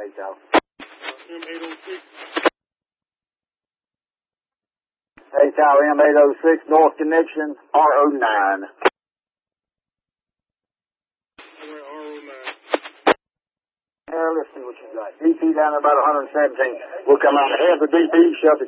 Hey, Tower. M806. Hey, Tower, M806, North Connection, R09. R09. Let's see what you got. DP down to about 117. We'll come out ahead of the DP, shove the